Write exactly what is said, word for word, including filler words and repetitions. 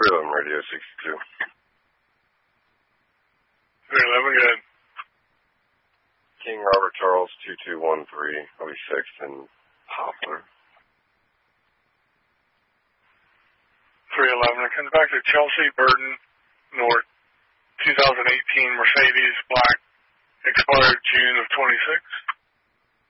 three eleven Radio sixty-two. three eleven, good. King Robert Charles two two one three, I'll be sixth and Poplar. three eleven, it comes back to Chelsea Burton North, twenty eighteen Mercedes Black, expired June of twenty-six.